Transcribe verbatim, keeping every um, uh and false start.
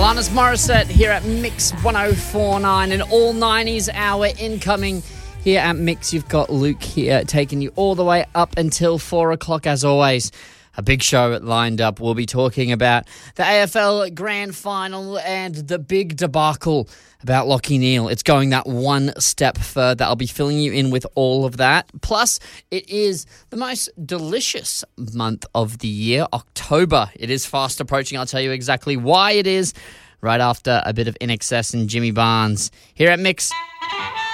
Alanis Morissette here at Mix one oh four point nine, an all nineties hour incoming here at Mix. You've got Luke here taking you all the way up until four o'clock as always. A big show lined up. We'll be talking about the A F L Grand Final and the big debacle about Lachie Neale. It's going that one step further. I'll be filling you in with all of that. Plus, it is the most delicious month of the year, October. It is fast approaching. I'll tell you exactly why it is right after a bit of I N X S and Jimmy Barnes here at Mix.